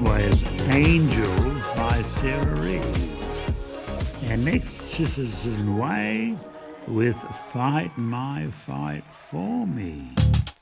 was Angel by Sarah Reed. And next, Sisters in Way with Fight My Fight For Me.